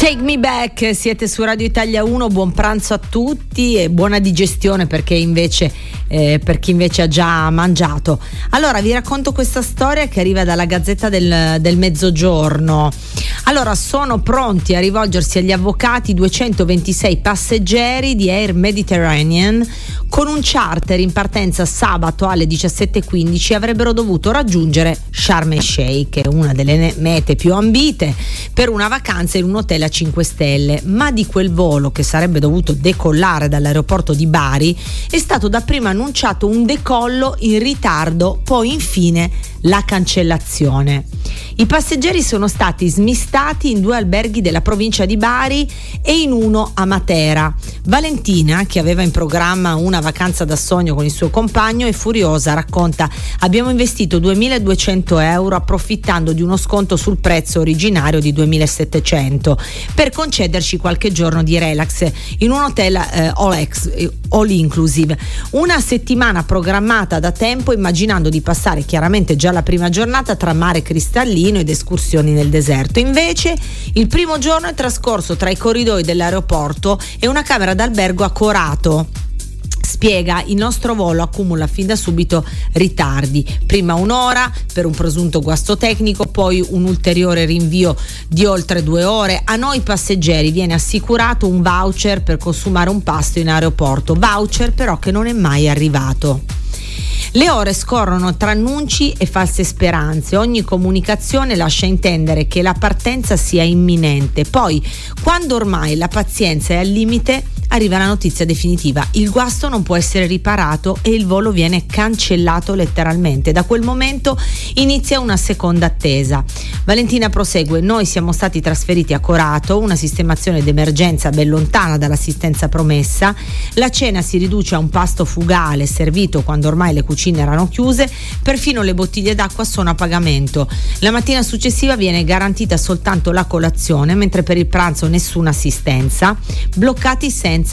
Take Me Back, siete su Radio Italia 1, buon pranzo a tutti e buona digestione per chi invece ha già mangiato. Allora vi racconto questa storia che arriva dalla Gazzetta del Mezzogiorno. Allora, sono pronti a rivolgersi agli avvocati 226 passeggeri di Air Mediterranean con un charter in partenza sabato alle 17:15 avrebbero dovuto raggiungere Sharm el Sheikh, una delle mete più ambite per una vacanza in un hotel a 5 stelle, ma di quel volo che sarebbe dovuto decollare dall'aeroporto di Bari è stato dapprima annunciato un decollo in ritardo, poi infine la cancellazione. I passeggeri sono stati smistati in 2 alberghi della provincia di Bari e in uno a Matera. Valentina, che aveva in programma una vacanza da sogno con il suo compagno, è furiosa, racconta: abbiamo investito 2.200 euro approfittando di uno sconto sul prezzo originario di 2.700 per concederci qualche giorno di relax in un hotel all inclusive. Una settimana programmata da tempo, immaginando di passare chiaramente già la prima giornata tra mare cristallino ed escursioni nel deserto. Invece il primo giorno è trascorso tra i corridoi dell'aeroporto e una camera d'albergo a Corato. Spiega: il nostro volo accumula fin da subito ritardi, prima un'ora per un presunto guasto tecnico, poi un ulteriore rinvio di oltre 2 ore. A noi passeggeri viene assicurato un voucher per consumare un pasto in aeroporto, voucher però che non è mai arrivato. Le ore scorrono tra annunci e false speranze, ogni comunicazione lascia intendere che la partenza sia imminente, poi quando ormai la pazienza è al limite arriva la notizia definitiva: il guasto non può essere riparato e il volo viene cancellato letteralmente. Da quel momento inizia una seconda attesa. Valentina prosegue: noi siamo stati trasferiti a Corato, una sistemazione d'emergenza ben lontana dall'assistenza promessa, la cena si riduce a un pasto fugale servito quando ormai le cucine erano chiuse, perfino le bottiglie d'acqua sono a pagamento. La mattina successiva viene garantita soltanto la colazione, mentre per il pranzo nessuna assistenza, bloccati senza